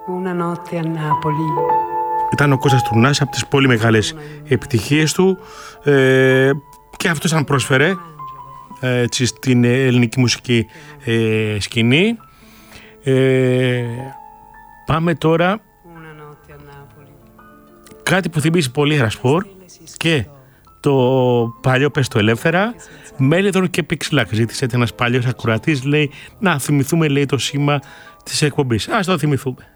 Ήταν ο Κώστας Τουρνάς από τις πολύ μεγάλες επιτυχίες του και αυτός αν πρόσφερε στην ελληνική μουσική σκηνή. Πάμε τώρα κάτι που θυμίζει πολύ Ερασπορ και το παλιό Πες το ελεύθερα, Μέλιδον και Πιξλάκ. Ζήτησε ένας παλιός ακροατής, λέει, να θυμηθούμε, λέει, το σήμα της εκπομπής. Ας το θυμηθούμε.